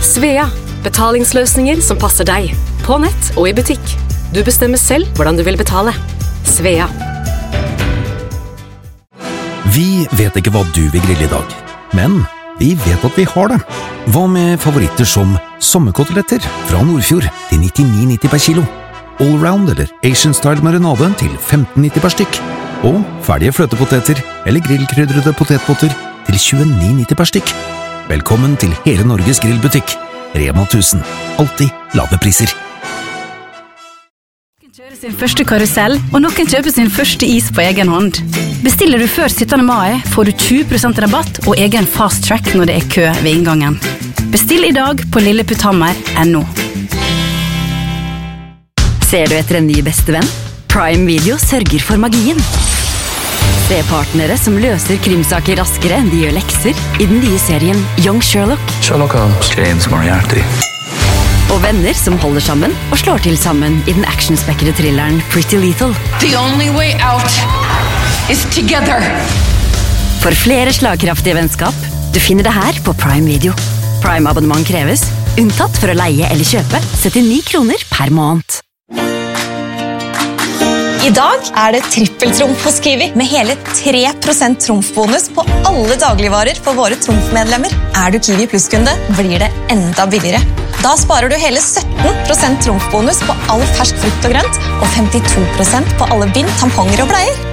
Svea, betalingsløsninger som passer deg, på nett og i butikk. Du bestemmer selv hvordan du vil betale. Svea. Vi vet ikke hva du vil grille i dag, men vi vet at vi har det. Hva med favoritter som sommerkoteletter fra Nordfjord til 99,90 per kilo? Allround eller Asian-style marinade til 15,90 per stykk? Og ferdige fløtepoteter eller grillkrydrede potetpotter til 29,90 per stykk? Velkommen til hele Norges grillbutikk. Rema 1000. Alltid lave priser. Noen kjører sin første karusell, og noen kjøper sin første is på egen hånd. Bestiller du før 17. mai, får du 20% rabatt og egen fast track når det er kø ved inngangen. Bestill i dag på lilleputthammer.no. Ser du etter en ny bestevenn? Prime Video sørger for magien. Se partnere som løser krimsaker raskere enn de gjør lekser i den nye serien Young Sherlock. Sherlock Holmes, James Moriarty. Og venner som holder sammen og slår til sammen i den actionspekkede thrilleren Pretty Lethal. The only way out is together. For flere slagkraftige vennskap, du finner det her på Prime Video. Prime-abonnement kreves, unntatt for å leie eller kjøpe, 79 kroner per måned. I dag er det trippeltrumf hos Kiwi, med hele 3% trumfbonus på alle dagligvarer for våre trumfmedlemmer. Er du Kiwi Plus-kunde, blir det enda billigere. Da sparer du hele 17% trumfbonus på all fersk frukt og grønt, og 52% på alle bind, tamponger og bleier.